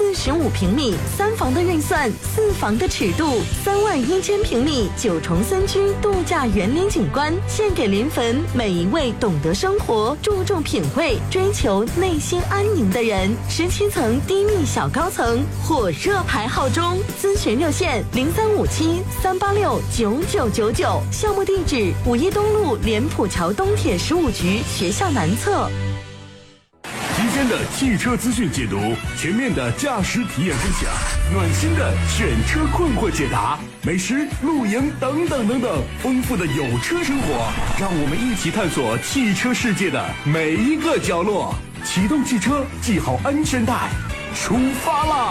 45平米，3房的预算，4房的尺度，31000平米9重3居度假园林景观，献给临汾每一位懂得生活、注重品味、追求内心安宁的人。17层低密小高层，火热排号中，咨询热线0357-386-9999，项目地址5一东路莲浦桥东铁15局学校南侧。 新鲜的汽车资讯解读，全面的驾驶体验分享，暖心的选车困惑解答，美食、露营等等等等，丰富的有车生活，让我们一起探索汽车世界的每一个角落。启动汽车，系好安全带，出发啦！